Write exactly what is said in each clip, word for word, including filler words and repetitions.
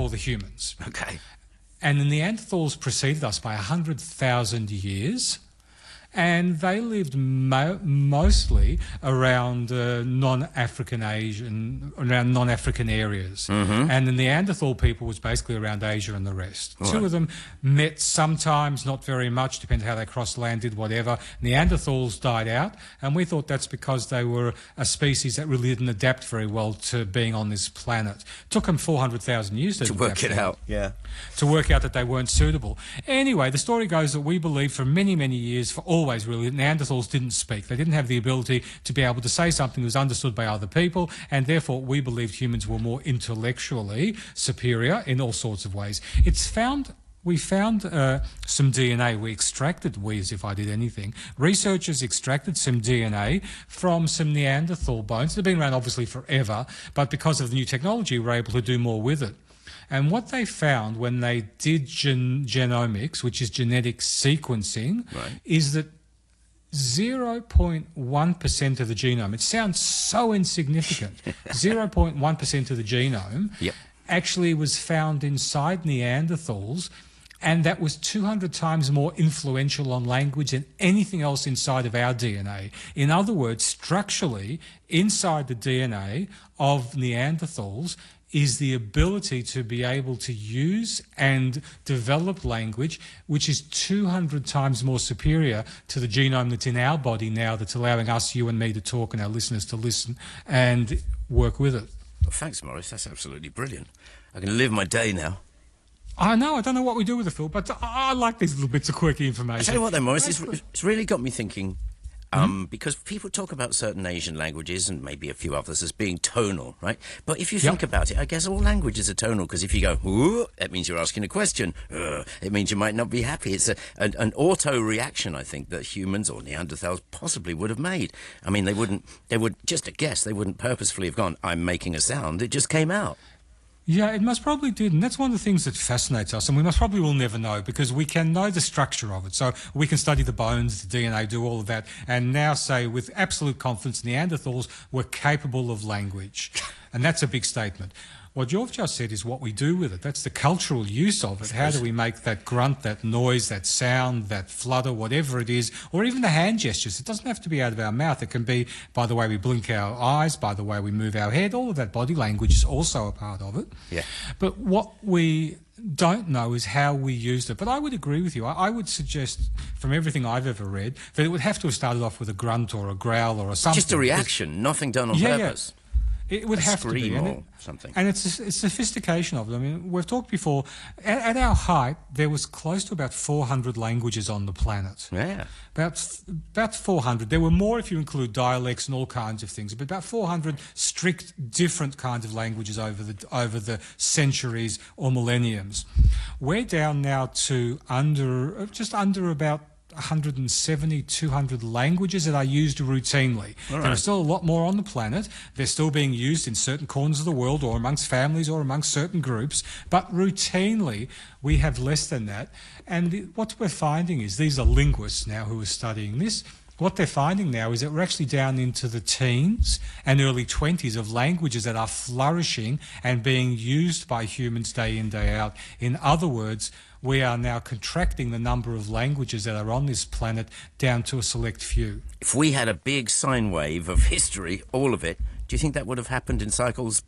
before the humans. Okay. And the Neanderthals preceded us by one hundred thousand years, and they lived mo- mostly around uh, non-African Asian, around non-African areas. Mm-hmm. And the Neanderthal people was basically around Asia and the rest. All Two right. of them met sometimes, not very much, depending how they crossed land, did whatever. Neanderthals died out, and we thought that's because they were a species that really didn't adapt very well to being on this planet. It took them four hundred thousand years to, to work it out. Yeah. To work out that they weren't suitable. Anyway, the story goes that we believed for many, many years, for all Always really, Neanderthals didn't speak. They didn't have the ability to be able to say something that was understood by other people, and therefore we believed humans were more intellectually superior in all sorts of ways. It's found... We found uh, some D N A. We extracted, we as if I did anything, researchers extracted some D N A from some Neanderthal bones. They've been around obviously forever, but because of the new technology, we're able to do more with it. And what they found when they did gen- genomics, which is genetic sequencing, right. is that zero point one percent of the genome, it sounds so insignificant, zero point one percent of the genome yep. actually was found inside Neanderthals, and that was two hundred times more influential on language than anything else inside of our D N A. In other words, structurally, inside the D N A of Neanderthals is the ability to be able to use and develop language, which is two hundred times more superior to the genome that's in our body now, that's allowing us, you and me, to talk and our listeners to listen and work with it. Well, thanks, Maurice. That's absolutely brilliant. I can live my day now. I know. I don't know what we do with it, Phil, but I, I like these little bits of quirky information. I tell you what, though, Maurice, it's, it's really got me thinking. Um, mm-hmm. Because people talk about certain Asian languages and maybe a few others as being tonal, right? But if you think yep. about it, I guess all languages are tonal, because if you go, ooh, that means you're asking a question. Uh, it means you might not be happy. It's a, an, an auto reaction, I think, that humans or Neanderthals possibly would have made. I mean, they wouldn't, they would, just a guess, they wouldn't purposefully have gone, I'm making a sound. It just came out. Yeah, it most probably did, and that's one of the things that fascinates us, and we most probably will never know, because we can know the structure of it. So we can study the bones, the D N A, do all of that, and now say with absolute confidence Neanderthals were capable of language. And that's a big statement. What you've just said is what we do with it. That's the cultural use of it. How do we make that grunt, that noise, that sound, that flutter, whatever it is, or even the hand gestures. It doesn't have to be out of our mouth. It can be by the way we blink our eyes, by the way we move our head. All of that body language is also a part of it. Yeah. But what we don't know is how we used it. But I would agree with you. I, I would suggest, from everything I've ever read, that it would have to have started off with a grunt or a growl or a something. Just a reaction, nothing done on yeah, purpose. Yeah. It would a have to be, or and it, something. And it's a, it's a sophistication of them. I mean, we've talked before. At, at our height, there was close to about four hundred languages on the planet. Yeah, about about four hundred. There were more if you include dialects and all kinds of things, but about four hundred strict, different kinds of languages over the over the centuries or millenniums. We're down now to under just under about one hundred seventy, two hundred languages that are used routinely. Right. There are still a lot more on the planet. They're still being used in certain corners of the world or amongst families or amongst certain groups, but routinely we have less than that. And the, what we're finding is, these are linguists now who are studying this, what they're finding now is that we're actually down into the teens and early twenties of languages that are flourishing and being used by humans day in, day out. In other words, we are now contracting the number of languages that are on this planet down to a select few. If we had a big sine wave of history, all of it, do you think that would have happened in cycles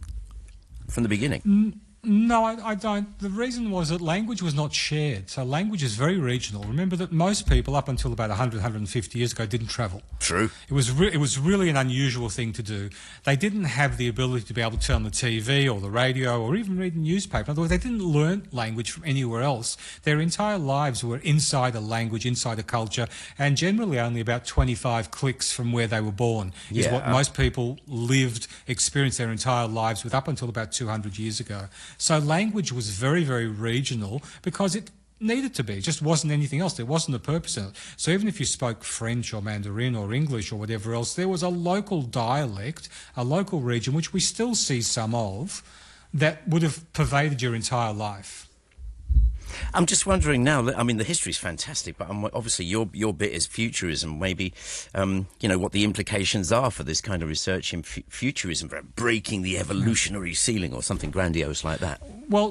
from the beginning? Mm. No, I, I don't. The reason was that language was not shared. So language is very regional. Remember that most people, up until about one hundred, one hundred fifty years ago, didn't travel. True. It was re- it was really an unusual thing to do. They didn't have the ability to be able to turn on the T V or the radio or even read a newspaper. In other words, they didn't learn language from anywhere else. Their entire lives were inside a language, inside a culture, and generally only about twenty-five clicks from where they were born is yeah. what most people lived, experienced their entire lives with up until about two hundred years ago. So language was very, very regional because it needed to be. It just wasn't anything else. There wasn't a purpose in it. So even if you spoke French or Mandarin or English or whatever else, there was a local dialect, a local region, which we still see some of, that would have pervaded your entire life. I'm just wondering now, I mean, the history's fantastic, but I'm, obviously your your bit is futurism, maybe, um, you know, what the implications are for this kind of research in f- futurism, for breaking the evolutionary ceiling or something grandiose like that. Well,